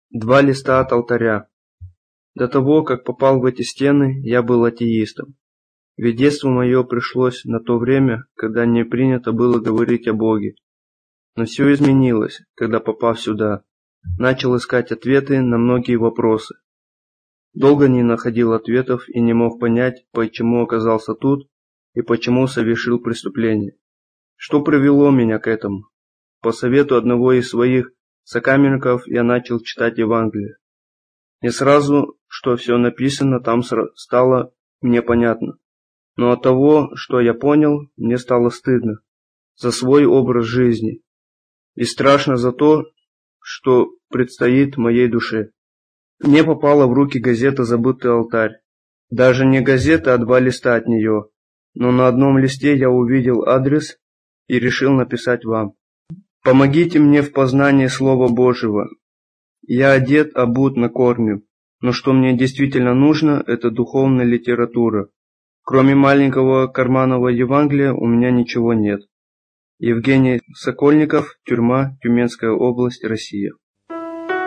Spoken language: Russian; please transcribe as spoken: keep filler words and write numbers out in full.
Два листа от алтаря. До того, как попал в эти стены, я был атеистом. Ведь детство мое пришлось на то время, когда не принято было говорить о Боге. Но все изменилось, когда, попав сюда, начал искать ответы на многие вопросы. Долго не находил ответов и не мог понять, почему оказался тут и почему совершил преступление. Что привело меня к этому? По совету одного из своих сокамерников я начал читать Евангелие. Не сразу, что все написано там стало мне понятно. Но от того, что я понял, мне стало стыдно за свой образ жизни и страшно за то, что предстоит моей душе. Мне попала в руки газета «Забытый алтарь». Даже не газета, а два листа от нее. Но на одном листе я увидел адрес и решил написать вам. Помогите мне в познании Слова Божьего. Я одет, обут, накормлен, но что мне действительно нужно, это духовная литература. Кроме маленького карманного Евангелия у меня ничего нет. Евгений Сокольников, тюрьма, Тюменская область, Россия.